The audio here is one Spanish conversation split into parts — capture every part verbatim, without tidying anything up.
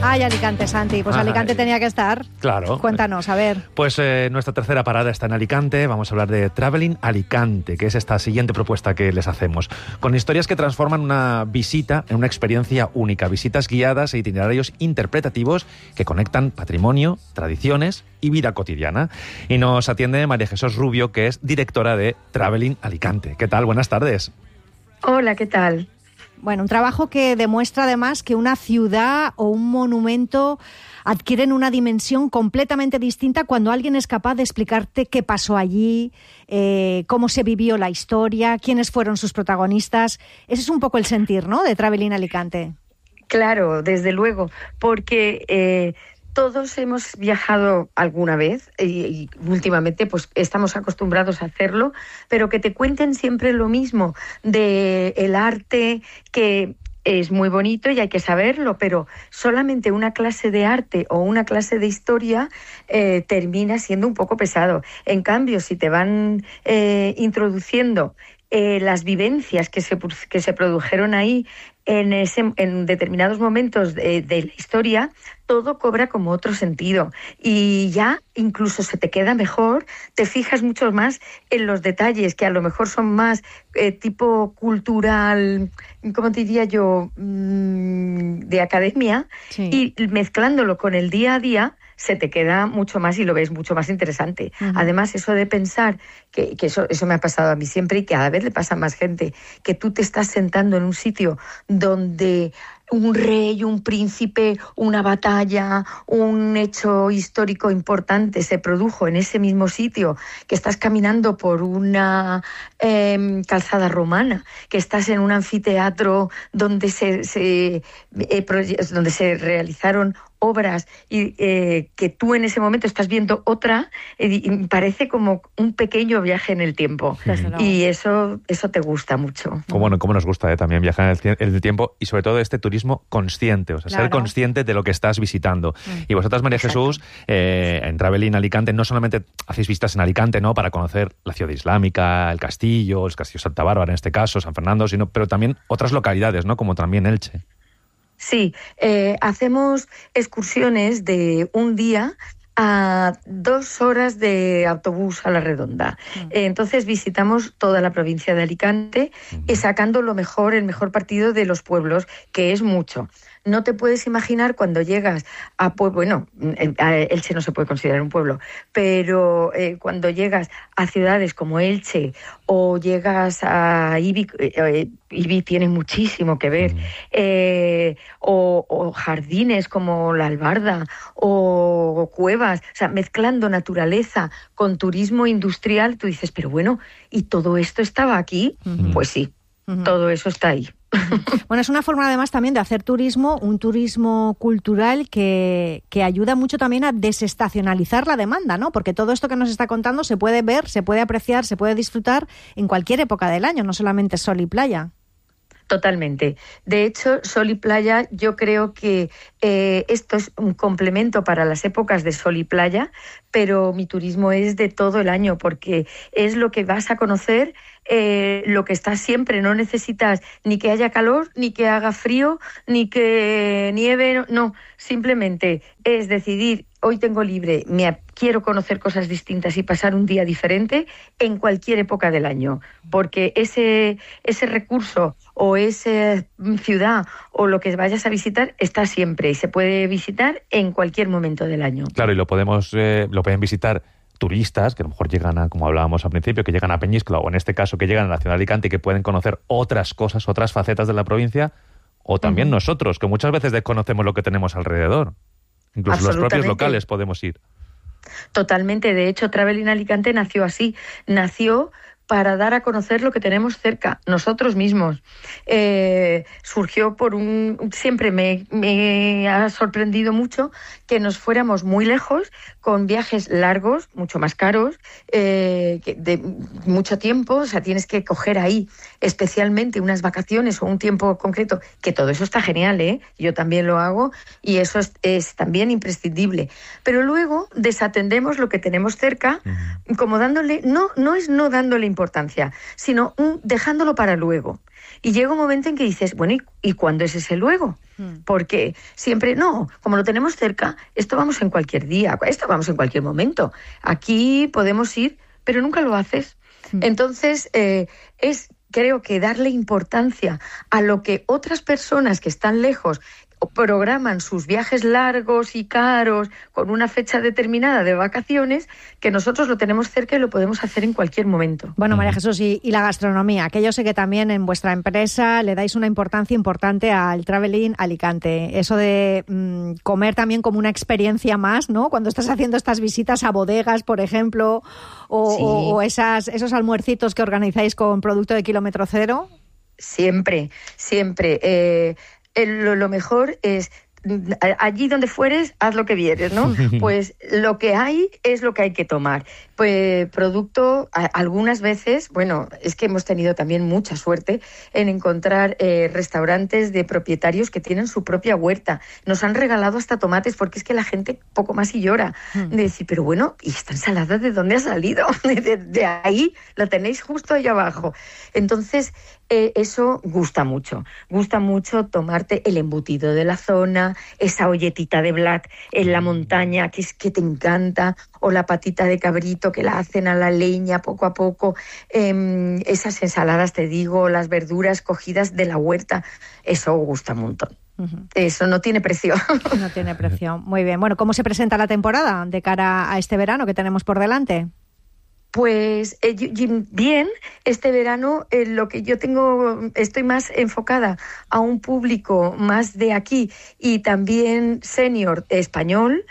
Ay, Alicante, Santi. Pues Ay. Alicante tenía que estar. Claro. Cuéntanos, a ver. Pues eh, nuestra tercera parada está en Alicante. Vamos a hablar de Traveling Alicante, que es esta siguiente propuesta que les hacemos. Con historias que transforman una visita en una experiencia única. Visitas guiadas e itinerarios interpretativos que conectan patrimonio, tradiciones y vida cotidiana. Y nos atiende María Jesús Rubio, que es directora de Traveling Alicante. ¿Qué tal? Buenas tardes. Hola, ¿qué tal? Bueno, un trabajo que demuestra además que una ciudad o un monumento adquieren una dimensión completamente distinta cuando alguien es capaz de explicarte qué pasó allí, eh, cómo se vivió la historia, quiénes fueron sus protagonistas. Ese es un poco el sentir, ¿no?, de Traveling Alicante. Claro, desde luego, porque eh, todos hemos viajado alguna vez y, y últimamente pues estamos acostumbrados a hacerlo, pero que te cuenten siempre lo mismo de el arte, que es muy bonito y hay que saberlo, pero solamente una clase de arte o una clase de historia eh, termina siendo un poco pesado. En cambio, si te van eh, introduciendo eh, las vivencias que se, que se produjeron ahí en, ese, en determinados momentos de, de la historia, todo cobra como otro sentido y ya incluso se te queda mejor, te fijas mucho más en los detalles que a lo mejor son más eh, tipo cultural, ¿cómo diría yo?, mm, de academia, sí. Y mezclándolo con el día a día se te queda mucho más y lo ves mucho más interesante. Uh-huh. Además, eso de pensar, que, que eso, eso me ha pasado a mí siempre y cada vez le pasa a más gente, que tú te estás sentando en un sitio donde un rey, un príncipe, una batalla, un hecho histórico importante se produjo en ese mismo sitio, que estás caminando por una eh, calzada romana, que estás en un anfiteatro donde se, se, eh, donde se realizaron obras y eh, que tú en ese momento estás viendo otra, eh, y parece como un pequeño viaje en el tiempo. Mm. Y eso eso te gusta mucho. Como, bueno, como nos gusta eh, también viajar en el, en el tiempo y sobre todo este turismo consciente, o sea, claro, ser consciente de lo que estás visitando. Mm. Y vosotras, María Exacto. Jesús, eh, en Traveling Alicante no solamente hacéis visitas en Alicante, ¿no?, para conocer la ciudad islámica, el castillo, el castillo Santa Bárbara en este caso, San Fernando, sino, pero también otras localidades, ¿no?, como también Elche. Sí, eh, hacemos excursiones de un día a dos horas de autobús a la redonda. Uh-huh. Eh, entonces visitamos toda la provincia de Alicante, uh-huh. y sacando lo mejor, el mejor partido de los pueblos, que es mucho. No te puedes imaginar cuando llegas a pueblo, bueno, Elche no se puede considerar un pueblo, pero eh, cuando llegas a ciudades como Elche o llegas a Ibi, eh, Ibi tiene muchísimo que ver, eh, o, o jardines como la Albarda o cuevas, o sea, mezclando naturaleza con turismo industrial, tú dices, pero bueno, ¿y todo esto estaba aquí? Uh-huh. Pues sí, uh-huh. todo eso está ahí. Bueno, es una forma además también de hacer turismo, un turismo cultural que, que ayuda mucho también a desestacionalizar la demanda, ¿no? Porque todo esto que nos está contando se puede ver, se puede apreciar, se puede disfrutar en cualquier época del año, no solamente sol y playa. Totalmente. De hecho, sol y playa, yo creo que eh, esto es un complemento para las épocas de sol y playa, pero mi turismo es de todo el año porque es lo que vas a conocer, eh, lo que está siempre. No necesitas ni que haya calor, ni que haga frío, ni que nieve, no, simplemente es decidir, hoy tengo libre, me quiero conocer cosas distintas y pasar un día diferente en cualquier época del año, porque ese, ese recurso o esa ciudad o lo que vayas a visitar está siempre y se puede visitar en cualquier momento del año. Claro, y lo podemos eh, lo pueden visitar turistas que a lo mejor llegan a, como hablábamos al principio, que llegan a Peñíscola o en este caso que llegan a la ciudad de Alicante y que pueden conocer otras cosas, otras facetas de la provincia, o también uh-huh. nosotros, que muchas veces desconocemos lo que tenemos alrededor. Incluso los propios locales podemos ir. Totalmente. De hecho, Traveling Alicante nació así. Nació para dar a conocer lo que tenemos cerca, nosotros mismos. Eh, surgió por un... Siempre me, me ha sorprendido mucho que nos fuéramos muy lejos, con viajes largos, mucho más caros, eh, de mucho tiempo, o sea, tienes que coger ahí especialmente unas vacaciones o un tiempo concreto, que todo eso está genial, ¿eh? Yo también lo hago y eso es, es también imprescindible. Pero luego desatendemos lo que tenemos cerca, como dándole... No, no es no dándole importancia, sino un, dejándolo para luego. Y llega un momento en que dices, bueno, ¿y, y cuándo es ese luego? Mm. Porque siempre, no, como lo tenemos cerca, esto vamos en cualquier día, esto vamos en cualquier momento. Aquí podemos ir, pero nunca lo haces. Mm. Entonces, eh, es, creo que darle importancia a lo que otras personas que están lejos programan sus viajes largos y caros con una fecha determinada de vacaciones, que nosotros lo tenemos cerca y lo podemos hacer en cualquier momento. Bueno, María Jesús, y, y la gastronomía, que yo sé que también en vuestra empresa le dais una importancia importante al Traveling Alicante. Eso de mmm, comer también como una experiencia más, ¿no? Cuando estás haciendo estas visitas a bodegas, por ejemplo, o, sí. o, o esas, esos almuercitos que organizáis con producto de kilómetro cero. Siempre, siempre. Eh, Lo, lo mejor es, allí donde fueres, haz lo que vieres, ¿no? Pues lo que hay es lo que hay que tomar. Pues producto, a, algunas veces, bueno, es que hemos tenido también mucha suerte en encontrar eh, restaurantes de propietarios que tienen su propia huerta. Nos han regalado hasta tomates, porque es que la gente poco más y llora. De decir, pero bueno, ¿y esta ensalada de dónde ha salido? De, de ahí, la tenéis justo ahí abajo. Entonces, Eh, eso gusta mucho, gusta mucho tomarte el embutido de la zona, esa olletita de blat en la montaña que es que te encanta, o la patita de cabrito que la hacen a la leña poco a poco, eh, esas ensaladas, te digo, las verduras cogidas de la huerta, eso gusta un montón. Uh-huh. Eso no tiene precio. No tiene precio. Muy bien. Bueno, ¿cómo se presenta la temporada de cara a este verano que tenemos por delante? Pues eh, bien, este verano eh, lo que yo tengo, estoy más enfocada a un público más de aquí y también senior español.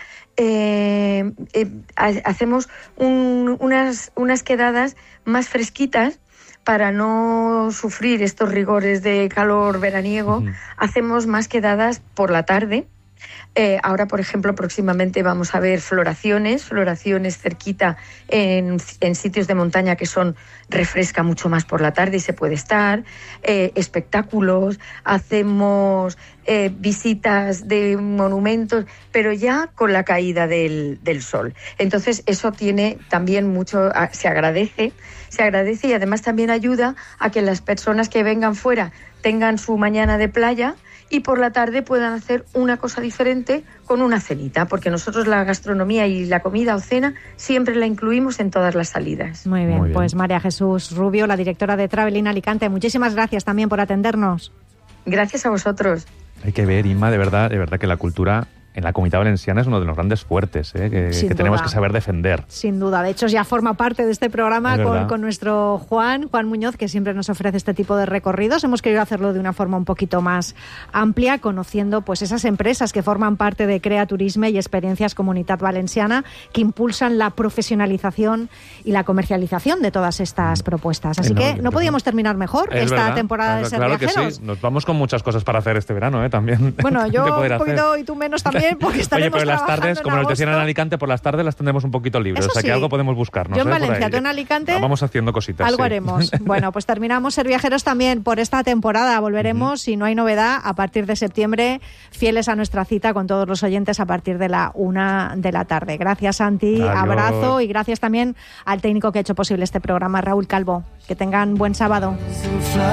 Eh, eh, hacemos un, unas, unas quedadas más fresquitas para no sufrir estos rigores de calor veraniego. Uh-huh. Hacemos más quedadas por la tarde. Eh, ahora, por ejemplo, próximamente vamos a ver floraciones, floraciones cerquita en, en sitios de montaña que son, refresca mucho más por la tarde y se puede estar, eh, espectáculos, hacemos eh, visitas de monumentos, pero ya con la caída del, del sol. Entonces, eso tiene también mucho, se agradece, se agradece y además también ayuda a que las personas que vengan fuera tengan su mañana de playa y por la tarde puedan hacer una cosa diferente con una cenita, porque nosotros la gastronomía y la comida o cena siempre la incluimos en todas las salidas. Muy bien, Muy bien. Pues María Jesús Rubio, la directora de Traveling Alicante, muchísimas gracias también por atendernos. Gracias a vosotros. Hay que ver, Inma, de verdad, de verdad que la cultura en la Comunidad Valenciana es uno de los grandes fuertes, ¿eh? que, que tenemos que saber defender. Sin duda. De hecho, ya forma parte de este programa con, con nuestro Juan, Juan Muñoz, que siempre nos ofrece este tipo de recorridos. Hemos querido hacerlo de una forma un poquito más amplia, conociendo pues esas empresas que forman parte de Crea Turisme y Experiencias Comunitat Valenciana, que impulsan la profesionalización y la comercialización de todas estas propuestas. Así no, que no podíamos terminar mejor es esta verdad. temporada de Ser Claro Viajeros. Que sí. Nos vamos con muchas cosas para hacer este verano, ¿eh? También. Bueno, yo un poquito hacer. y tú menos también. Porque Oye, pero las tardes, como nos decían en Alicante, por las tardes las tendremos un poquito libres. Eso o sea que sí. algo podemos buscarnos. Yo en ¿eh? Valencia, tú en Alicante. Vamos haciendo cositas. Algo sí. haremos. Bueno, pues terminamos Ser Viajeros también por esta temporada. Volveremos, uh-huh. si no hay novedad, a partir de septiembre, fieles a nuestra cita con todos los oyentes a partir de la una de la tarde. Gracias, Santi. Adiós. Abrazo y gracias también al técnico que ha hecho posible este programa, Raúl Calvo. Que tengan buen sábado.